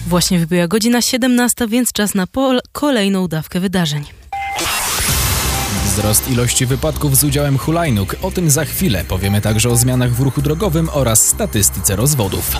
Właśnie wybiła godzina 17, więc czas na kolejną dawkę wydarzeń. Wzrost ilości wypadków z udziałem hulajnóg. O tym za chwilę. Powiemy także o zmianach w ruchu drogowym oraz statystyce rozwodów.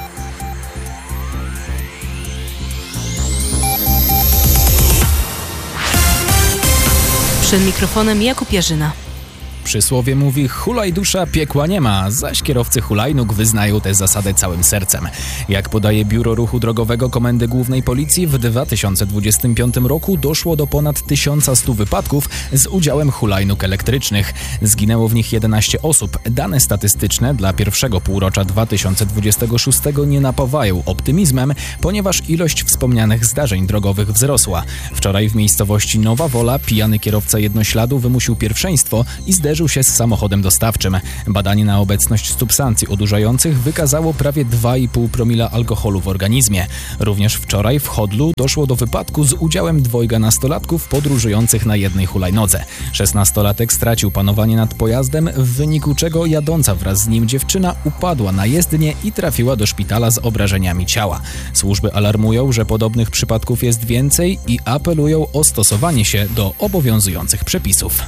Przed mikrofonem Jakub Jarzyna. Przysłowie mówi: hulaj dusza, piekła nie ma, zaś kierowcy hulajnóg wyznają tę zasadę całym sercem. Jak podaje Biuro Ruchu Drogowego Komendy Głównej Policji, w 2025 roku doszło do ponad 1100 wypadków z udziałem hulajnóg elektrycznych. Zginęło w nich 11 osób. Dane statystyczne dla pierwszego półrocza 2026 nie napawają optymizmem, ponieważ ilość wspomnianych zdarzeń drogowych wzrosła. Wczoraj w miejscowości Nowa Wola pijany kierowca jednośladu wymusił pierwszeństwo i zderzył się z samochodem dostawczym. Badanie na obecność substancji odurzających wykazało prawie 2,5 promila alkoholu w organizmie. Również wczoraj w Chodlu doszło do wypadku z udziałem dwojga nastolatków podróżujących na jednej hulajnodze. 16-latek stracił panowanie nad pojazdem, w wyniku czego jadąca wraz z nim dziewczyna upadła na jezdnię i trafiła do szpitala z obrażeniami ciała. Służby alarmują, że podobnych przypadków jest więcej i apelują o stosowanie się do obowiązujących przepisów.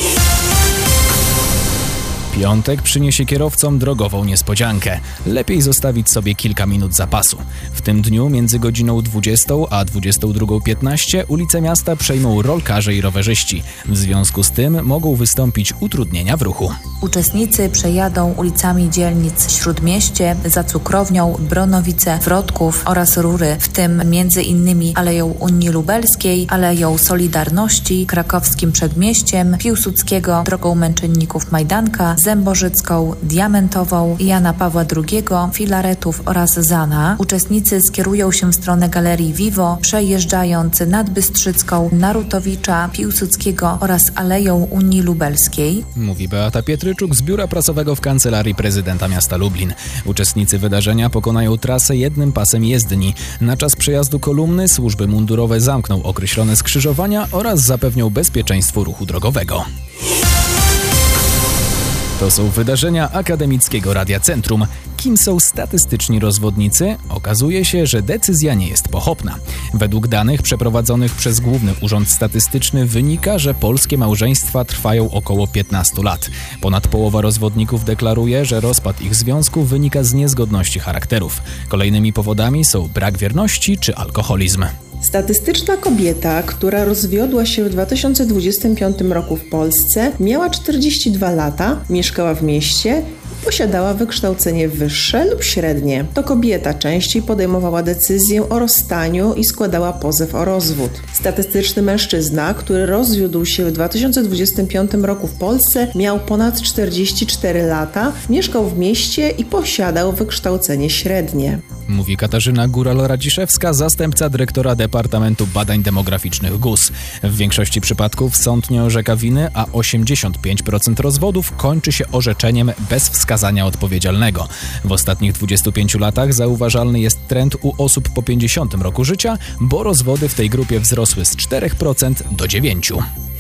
Piątek przyniesie kierowcom drogową niespodziankę. Lepiej zostawić sobie kilka minut zapasu. W tym dniu między godziną 20 a 22:15 ulice miasta przejmą rolkarze i rowerzyści. W związku z tym mogą wystąpić utrudnienia w ruchu. Uczestnicy przejadą ulicami dzielnic Śródmieście, za Cukrownią, Bronowice, Wrodków oraz Rury, w tym m.in. Aleją Unii Lubelskiej, Aleją Solidarności, Krakowskim Przedmieściem, Piłsudskiego, Drogą Męczenników Majdanka, Zębożycką, Diamentową, Jana Pawła II, Filaretów oraz Zana. Uczestnicy skierują się w stronę Galerii Vivo, przejeżdżając nad Bystrzycką, Narutowicza, Piłsudskiego oraz Aleją Unii Lubelskiej. Mówi Beata Pietryczuk z Biura Prasowego w Kancelarii Prezydenta Miasta Lublin. Uczestnicy wydarzenia pokonają trasę jednym pasem jezdni. Na czas przejazdu kolumny służby mundurowe zamkną określone skrzyżowania oraz zapewnią bezpieczeństwo ruchu drogowego. To są wydarzenia Akademickiego Radia Centrum. Kim są statystyczni rozwodnicy? Okazuje się, że decyzja nie jest pochopna. Według danych przeprowadzonych przez Główny Urząd Statystyczny wynika, że polskie małżeństwa trwają około 15 lat. Ponad połowa rozwodników deklaruje, że rozpad ich związku wynika z niezgodności charakterów. Kolejnymi powodami są brak wierności czy alkoholizm. Statystyczna kobieta, która rozwiodła się w 2025 roku w Polsce, miała 42 lata, mieszkała w mieście i posiadała wykształcenie wyższe lub średnie. To kobieta częściej podejmowała decyzję o rozstaniu i składała pozew o rozwód. Statystyczny mężczyzna, który rozwiódł się w 2025 roku w Polsce, miał ponad 44 lata, mieszkał w mieście i posiadał wykształcenie średnie. Mówi Katarzyna Góral-Radziszewska, zastępca dyrektora Departamentu Badań Demograficznych GUS. W większości przypadków sąd nie orzeka winy, a 85% rozwodów kończy się orzeczeniem bez wskazania odpowiedzialnego. W ostatnich 25 latach zauważalny jest trend u osób po 50 roku życia, bo rozwody w tej grupie wzrosły z 4% do 9%.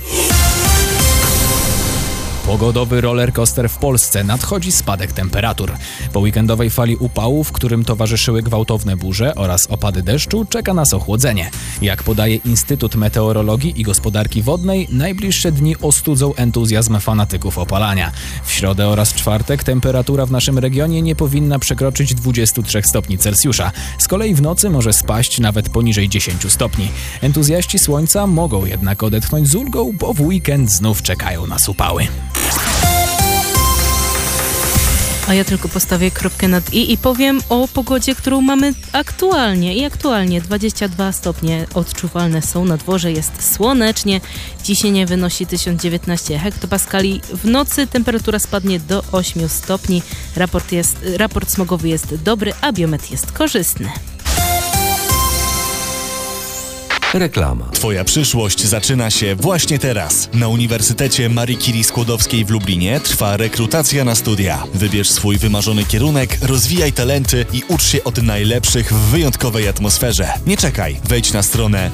Pogodowy rollercoaster w Polsce. Nadchodzi spadek temperatur. Po weekendowej fali upałów, którym towarzyszyły gwałtowne burze oraz opady deszczu, czeka nas ochłodzenie. Jak podaje Instytut Meteorologii i Gospodarki Wodnej, najbliższe dni ostudzą entuzjazm fanatyków opalania. W środę oraz czwartek temperatura w naszym regionie nie powinna przekroczyć 23 stopni Celsjusza. Z kolei w nocy może spaść nawet poniżej 10 stopni. Entuzjaści słońca mogą jednak odetchnąć z ulgą, bo w weekend znów czekają nas upały. A ja tylko postawię kropkę nad i powiem o pogodzie, którą mamy aktualnie. 22 stopnie odczuwalne są na dworze, jest słonecznie. Ciśnienie wynosi 1019 hektopaskali. W nocy temperatura spadnie do 8 stopni. Raport smogowy jest dobry, a biometr jest korzystny. Reklama. Twoja przyszłość zaczyna się właśnie teraz. Na Uniwersytecie Marii Curie Skłodowskiej w Lublinie trwa rekrutacja na studia. Wybierz swój wymarzony kierunek, rozwijaj talenty i ucz się od najlepszych w wyjątkowej atmosferze. Nie czekaj. Wejdź na stronę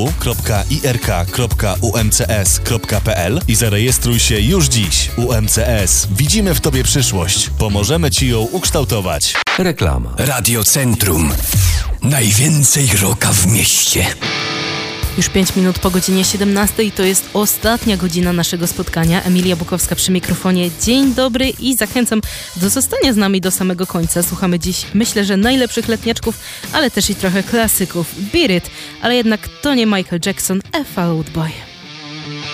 www.irk.umcs.pl i zarejestruj się już dziś. UMCS. Widzimy w Tobie przyszłość. Pomożemy Ci ją ukształtować. Reklama. Radio Centrum. Najwięcej rocka w mieście. Już 5 minut po godzinie 17 i to jest ostatnia godzina naszego spotkania. Emilia Bukowska przy mikrofonie. Dzień dobry i zachęcam do zostania z nami do samego końca. Słuchamy dziś, myślę, że najlepszych letniaczków, ale też i trochę klasyków. Beat It, ale jednak to nie Michael Jackson, A Fall Out Boy.